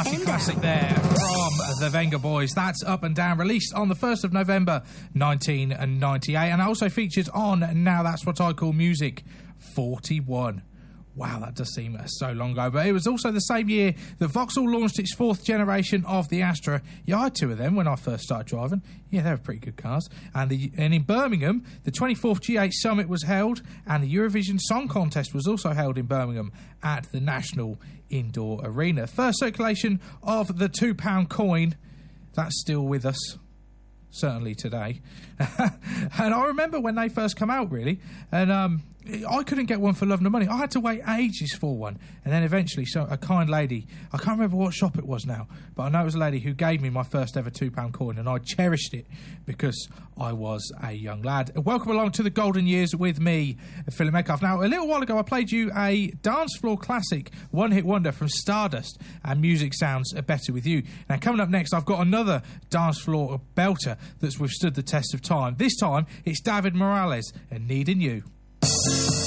Classic there from the Venga Boys. That's Up and Down, released on the 1st of November 1998, and also featured on Now That's What I Call Music 41. Wow, that does seem so long ago. But it was also the same year that Vauxhall launched its 4th generation of the Astra. Yeah, I had 2 of them when I first started driving. Yeah, they were pretty good cars. And in Birmingham, the 24th G8 Summit was held, and the Eurovision Song Contest was also held in Birmingham at the National Indoor Arena. First circulation of the £2 coin. That's still with us. Certainly today. And I remember when they first come out, really, and I couldn't get one for love nor money. I had to wait ages for one, and then eventually a kind lady, I can't remember what shop it was now, but I know it was a lady who gave me my first ever £2 coin, and I cherished it because I was a young lad. Welcome along to the Golden Years with me, Philip Metcalf. Now, a little while ago I played you a dance floor classic, one-hit wonder from Stardust, and Music Sounds Better With You. Now, coming up next, I've got another dance floor belter that's withstood the test of time. This time, it's David Morales and Needing You.